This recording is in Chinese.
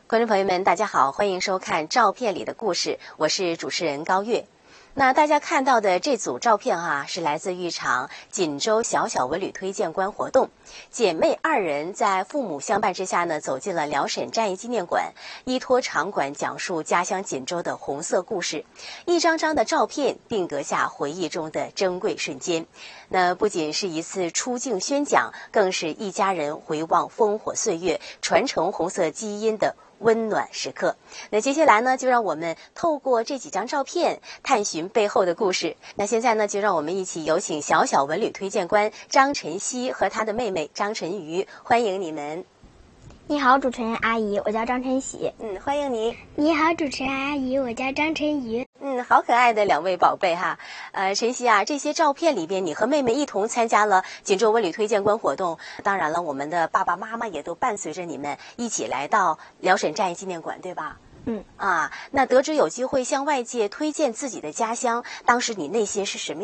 观众朋友们，大家好，欢迎收看《照片里的故事》，我是主持人高月。那大家看到的这组照片是来自一场锦州小小文旅推荐官活动。姐妹2人在父母相伴之下呢，走进了辽沈战役纪念馆，依托场馆讲述家乡锦州的红色故事。一张张的照片定格下回忆中的珍贵瞬间。那不仅是一次出境宣讲，更是一家人回望烽火岁月，传承红色基因的温暖时刻。那接下来呢，就让我们透过这几张照片探寻背后的故事。那现在呢，就让我们一起有请小小文旅推荐官张晨曦和她的妹妹张晨瑜，欢迎你们。 你好，主持人阿姨，我叫张晨曦。 欢迎你。 你好，主持人阿姨，我叫张晨瑜。 好可爱的2位宝贝哈。晨曦啊，这些照片里边，你和妹妹一同参加了锦州文旅推荐官活动。当然了，我们的爸爸妈妈也都伴随着你们一起来到辽沈战役纪念馆，对吧？那得知有机会向外界推荐自己的家乡，当时你内心是什么